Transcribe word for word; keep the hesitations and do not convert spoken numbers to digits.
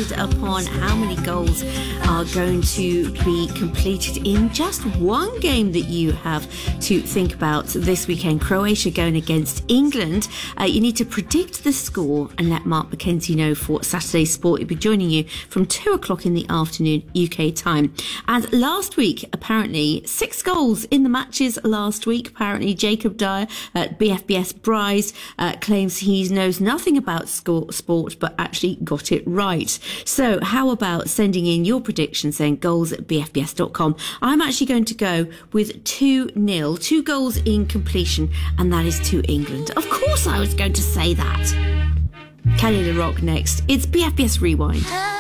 decided upon how many goals are going to be completed in just one game that you have to think about this weekend. Croatia going against England. Uh, you need to predict the score and let Mark Mackenzie know for Saturday's Sport. He'll be joining you from two o'clock in the afternoon U K time. And last week, apparently, six goals in the matches last week. Apparently, Jacob Dyer at B F B S Bryce uh, claims he knows nothing about score, sport, but actually got it right. So how about sending in your predictions, saying goals at b f b s dot com. I'm actually going to go with two nil, two goals in completion, and that is to England. Of course I was going to say that. Kelly LaRock next. It's B F B S Rewind.